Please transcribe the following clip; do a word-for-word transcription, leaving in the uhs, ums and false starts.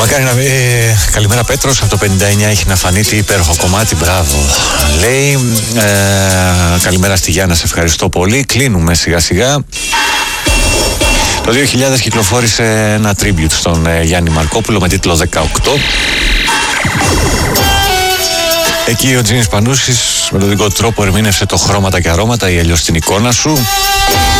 Μακάρι να... Ε, καλημέρα Πέτρος, από το πενήντα εννιά έχει να φανεί, τι υπέροχο κομμάτι, μπράβο. Λέει, ε, καλημέρα στη Γιάννα, σε ευχαριστώ πολύ. Κλείνουμε σιγά σιγά. Το δύο χιλιάδες κυκλοφόρησε ένα tribute στον ε, Γιάννη Μαρκόπουλο με τίτλο δεκαοκτώ. Εκεί ο Τζίνης Πανούσης με τον δικό τρόπο ερμήνευσε το χρώματα και αρώματα ή αλλιώς την εικόνα σου.